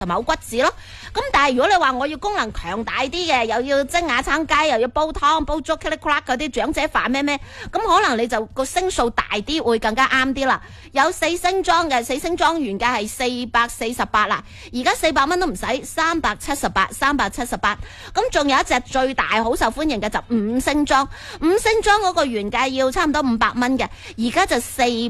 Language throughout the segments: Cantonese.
同埋好骨子咯。咁但係如果你話我要功能強大啲嘅，又要蒸瓦撐雞，又要煲湯煲粥 click crack 嗰啲長者飯咩，咁可能你就個升數大啲會更加啱啲啦。有4升裝嘅，4升裝原價係448啦，而家400蚊都唔使，378。咁仲有一隻最大好受歡迎嘅就5升裝，5升裝嗰個原價要差唔多500蚊嘅，而家就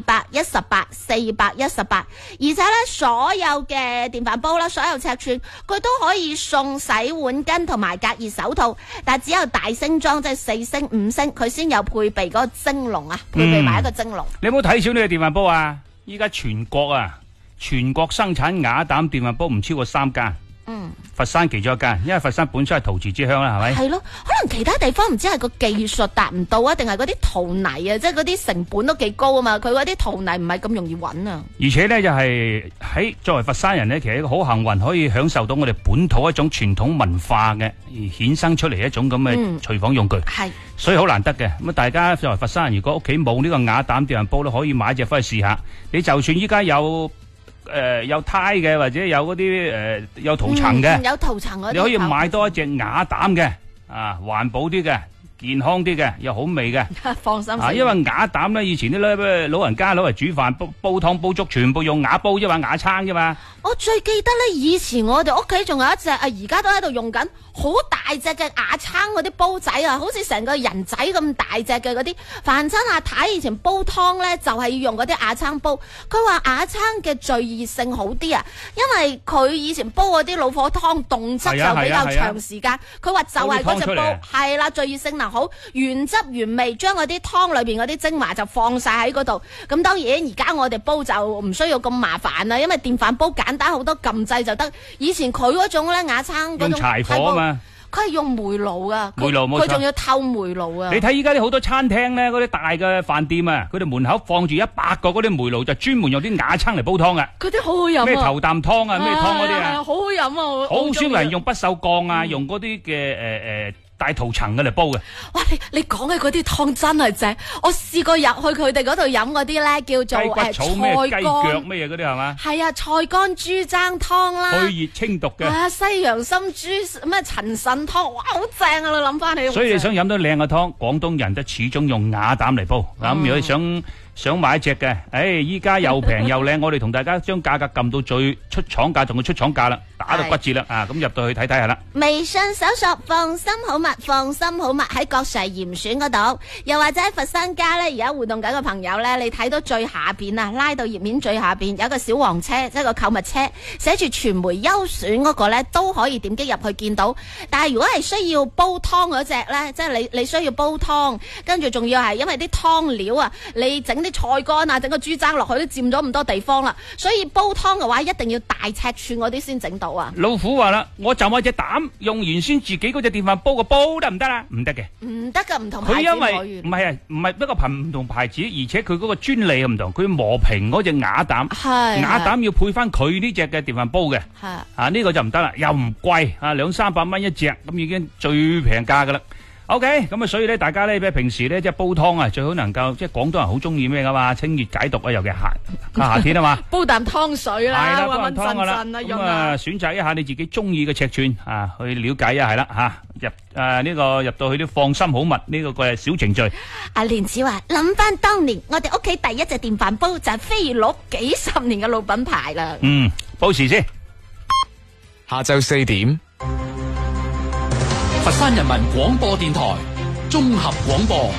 418，而且咧所有嘅電飯煲啦，所有尺寸佢都可以送洗碗巾同埋隔熱手套，但係只有大升裝即係4升、5升佢先有配備嗰個蒸籠啊，配備埋一個蒸籠。 你有冇睇少呢個電飯煲啊？依家全國生產瓦膽電飯煲唔超過3間。佛山其中一間，因為佛山本身係陶瓷之鄉啦，係咪？係咯，可能其他地方唔知係個技術達唔到啊，定係嗰啲陶泥啊，即係嗰啲成本都幾高啊嘛。佢嗰啲陶泥唔係咁容易揾啊。而且呢，就係喺作為佛山人呢，其實一個好幸運，可以享受到我哋本土一種傳統文化嘅而衍生出嚟一種咁嘅廚房用具。係，所以好難得嘅。咁大家作為佛山人，如果屋企冇呢個瓦膽電飯煲咧，可以買隻翻去試下。你就算依家有胎嘅，或者有嗰啲有塗層嘅，有塗層嗰啲，你可以買多一隻瓦膽嘅，環保啲嘅，健康啲嘅，又好味嘅。放心。因為瓦膽咧，以前啲老人家攞嚟煮飯、煲湯、煲粥，全部用瓦煲啫嘛，瓦撐啫嘛。我最記得咧，以前我哋屋企仲有一隻而家都喺度用緊，好大隻嘅瓦撐嗰啲煲仔啊，好似成個人仔咁大隻嘅嗰啲。凡親阿太以前煲湯咧，就係要用嗰啲瓦撐煲。佢話瓦撐嘅聚熱性好啲啊，因為佢以前煲嗰啲老火湯凍質就比較長時間。佢話就係嗰隻煲係啦，聚熱性能好，原汁原味，將嗰啲湯裏邊嗰啲精華就放晒喺嗰度。咁當然而家我哋煲就唔需要咁麻煩啦，因為電飯煲簡單好多，撳掣就得。以前佢嗰種咧瓦撐嗰種用柴火啊嘛，佢係用煤爐噶，佢仲要透煤爐啊！你睇依家啲好多餐廳咧，嗰啲大嘅飯店啊，佢哋門口放住100個嗰啲煤爐，就專門用啲瓦撐嚟煲湯噶。嗰啲好好飲啊！咩頭啖湯啊，咩湯嗰啲啊，好好飲啊！好少人用不鏽鋼啊，用嗰啲嘅大塗層嘅嚟煲嘅。哇！你講嘅嗰啲湯真係正，我試過入去佢哋嗰度飲嗰啲咧，叫做雞骨草咩雞腳咩嘢嗰啲係嘛？係啊， 菜乾豬踭湯啦， 去熱清毒嘅。 西洋參豬咩陳腎湯，哇，好正啊！你諗翻起。所以你想飲到靚嘅湯，廣東人都始終用瓦膽嚟煲。咁如果你想買一隻嘅，依家又平又靚，我哋同大家將價格撳到最出廠價，同佢出廠價啦，打到骨折啦咁入到去睇睇下啦。微信搜索放心好物，放心好物喺各社嚴選嗰度，又或者喺佛山家咧，而家互動緊嘅朋友咧，你睇到最下邊啊，拉到頁面最下邊有一個小黃車，即係個購物車，寫住傳媒優選嗰個咧，都可以點擊入去見到。但係如果係需要煲湯嗰隻咧，即係你需要煲湯，跟住仲要係因為啲湯料啊，你整啲菜乾啊，整個豬踭落去都佔咗咁多地方啦，所以煲湯嘅話一定要大尺寸嗰啲先整到啊。老虎話啦，我就買隻膽，用原先自己嗰隻電飯煲個煲得唔得啊？唔得嘅，唔得噶，唔同牌子。佢因為唔係一個唔同牌子，而且佢嗰個專利唔同，佢磨平嗰隻瓦膽，瓦膽要配翻佢呢隻嘅電飯煲嘅，呢個就唔得啦，又唔貴200-300蚊一隻，咁已經最平價噶啦。OK， 咁所以咧，大家咧，平時咧，即係煲湯啊，最好能夠，即係廣東人好中意咩噶嘛，清熱解毒啊，尤其夏天啊嘛，煲啖湯水啦，溫溫陣陣啊，咁選擇一下你自己中意嘅尺寸去了解一下啦入到去啲放心好物呢個嘅小程序。阿蓮子話諗翻當年，我哋屋企第一隻電飯煲就係飛鹿，幾十年嘅老品牌啦。報時先， 下晝4點。 佛山人民廣播電台綜合廣播。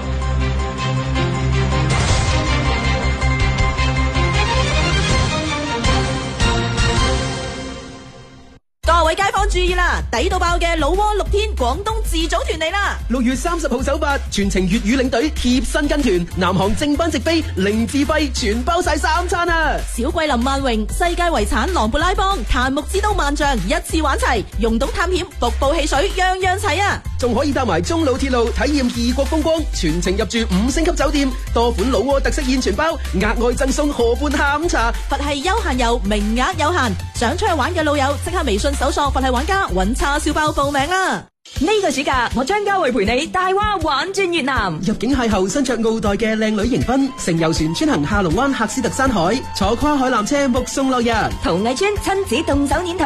各位街坊注意啦，抵到爆嘅老窩6天廣東自組團嚟啦！6月30號首發，全程粵語領隊貼身跟團，南航正班直飛，零自費全包晒3餐啊！小桂林萬榮、世界遺產狼勃拉邦、檀木之都萬象一次玩齊，溶洞探險、瀑布汽水樣樣齊啊！仲可以搭埋中老鐵路體驗異國風光，全程入住5星級酒店，多款老窩特色現全包，額外贈送河畔下午茶。佛系休閒遊名額有限，想出去玩嘅老友即刻微信搜索佛系玩家揾叉燒包報名啦！ 呢個暑假我張家慧陪你大話玩轉越南， 入境邂逅身着奧黛嘅靚女迎賓，乘遊船穿行下龍灣喀斯特山海，坐跨海纜車目送落日， 陶藝村親子動手捏頭。